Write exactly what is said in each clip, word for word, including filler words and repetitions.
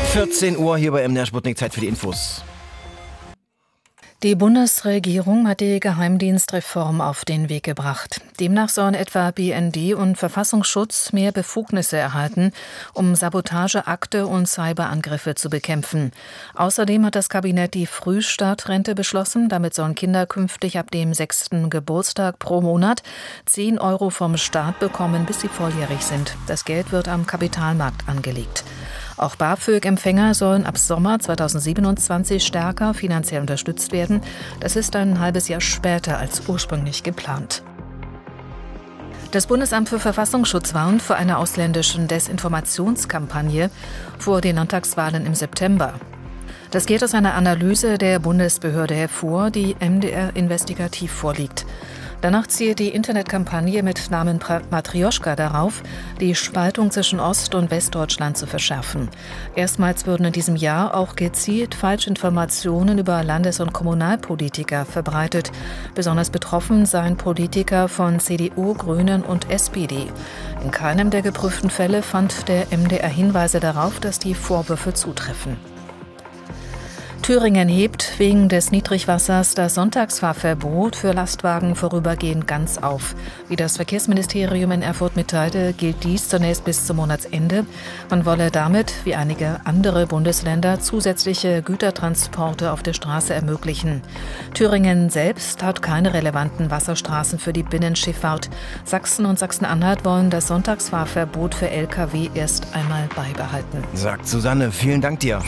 vierzehn Uhr hier bei M D R Sputnik, Zeit für die Infos. Die Bundesregierung hat die Geheimdienstreform auf den Weg gebracht. Demnach sollen etwa B N D und Verfassungsschutz mehr Befugnisse erhalten, um Sabotageakte und Cyberangriffe zu bekämpfen. Außerdem hat das Kabinett die Frühstartrente beschlossen. Damit sollen Kinder künftig ab dem sechsten Geburtstag pro Monat zehn Euro vom Staat bekommen, bis sie volljährig sind. Das Geld wird am Kapitalmarkt angelegt. Auch BAföG-Empfänger sollen ab Sommer zweitausendsiebenundzwanzig stärker finanziell unterstützt werden. Das ist ein halbes Jahr später als ursprünglich geplant. Das Bundesamt für Verfassungsschutz warnt vor einer ausländischen Desinformationskampagne vor den Landtagswahlen im September. Das geht aus einer Analyse der Bundesbehörde hervor, die M D R investigativ vorliegt. Danach zielt die Internetkampagne mit Namen Matrioschka darauf, die Spaltung zwischen Ost- und Westdeutschland zu verschärfen. Erstmals würden in diesem Jahr auch gezielt Falschinformationen über Landes- und Kommunalpolitiker verbreitet. Besonders betroffen seien Politiker von C D U, Grünen und S P D. In keinem der geprüften Fälle fand der M D R Hinweise darauf, dass die Vorwürfe zutreffen. Thüringen hebt wegen des Niedrigwassers das Sonntagsfahrverbot für Lastwagen vorübergehend ganz auf. Wie das Verkehrsministerium in Erfurt mitteilte, gilt dies zunächst bis zum Monatsende. Man wolle damit, wie einige andere Bundesländer, zusätzliche Gütertransporte auf der Straße ermöglichen. Thüringen selbst hat keine relevanten Wasserstraßen für die Binnenschifffahrt. Sachsen und Sachsen-Anhalt wollen das Sonntagsfahrverbot für L K W erst einmal beibehalten. Sagt Susanne, vielen Dank dir.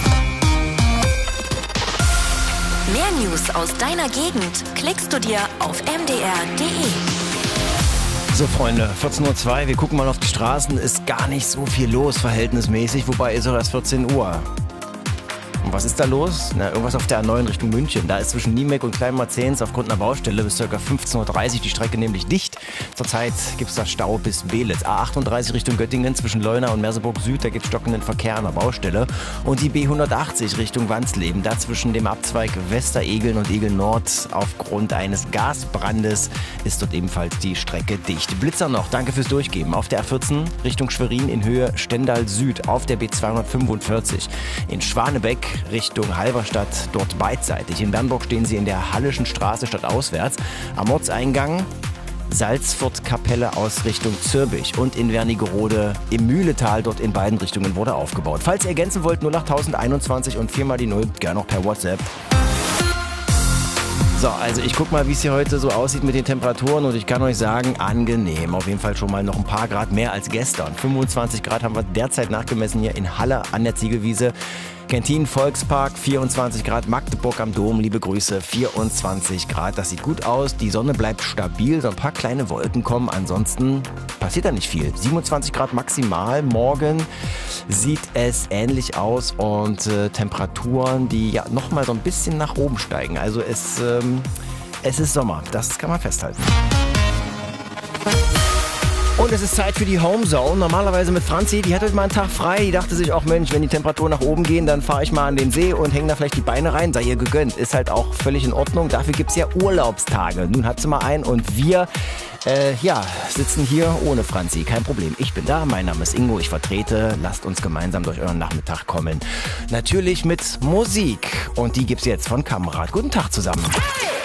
Mehr News aus deiner Gegend klickst du dir auf m d r punkt d e. So Freunde, vierzehn Uhr zwei, wir gucken mal auf die Straßen, ist gar nicht so viel los verhältnismäßig, wobei ist auch erst vierzehn Uhr. Und was ist da los? Na, irgendwas auf der A neun Richtung München. Da ist zwischen Niemek und Kleinmarzens aufgrund einer Baustelle bis ca. fünfzehn Uhr dreißig die Strecke nämlich dicht. Zurzeit gibt es da Stau bis Beelitz. A achtunddreißig Richtung Göttingen zwischen Leuna und Merseburg Süd, da gibt es stockenden Verkehr an der Baustelle. Und die B hundertachtzig Richtung Wansleben, da zwischen dem Abzweig Westeregeln und Egeln Nord aufgrund eines Gasbrandes ist dort ebenfalls die Strecke dicht. Blitzer noch, danke fürs Durchgeben. Auf der A vierzehn Richtung Schwerin in Höhe Stendal Süd, auf der B zweihundertfünfundvierzig. In Schwanebeck Richtung Halberstadt, dort beidseitig. In Bernburg stehen sie in der Hallischen Straße stadtauswärts. Am Ortseingang Salzfurt-Kapelle aus Richtung Zürbich und in Wernigerode im Mühletal, dort in beiden Richtungen wurde aufgebaut. Falls ihr ergänzen wollt, null acht einundzwanzig und vier mal die null, gerne noch per WhatsApp. So, also ich guck mal, wie es hier heute so aussieht mit den Temperaturen und ich kann euch sagen, angenehm. Auf jeden Fall schon mal noch ein paar Grad mehr als gestern. fünfundzwanzig Grad haben wir derzeit nachgemessen hier in Halle an der Ziegelwiese. Gentin Volkspark, vierundzwanzig Grad, Magdeburg am Dom, liebe Grüße, vierundzwanzig Grad. Das sieht gut aus, die Sonne bleibt stabil, so ein paar kleine Wolken kommen, ansonsten passiert da nicht viel. siebenundzwanzig Grad maximal, morgen sieht es ähnlich aus und äh, Temperaturen, die ja nochmal so ein bisschen nach oben steigen. Also es, ähm, es ist Sommer, das kann man festhalten. Und es ist Zeit für die Homezone. Normalerweise mit Franzi, die hat heute mal einen Tag frei. Die dachte sich auch, Mensch, wenn die Temperaturen nach oben gehen, dann fahre ich mal an den See und hänge da vielleicht die Beine rein. Sei ihr gegönnt. Ist halt auch völlig in Ordnung. Dafür gibt es ja Urlaubstage. Nun hat sie mal einen und wir äh, ja, sitzen hier ohne Franzi. Kein Problem. Ich bin da. Mein Name ist Ingo. Ich vertrete. Lasst uns gemeinsam durch euren Nachmittag kommen. Natürlich mit Musik. Und die gibt's jetzt von Kamerad. Guten Tag zusammen.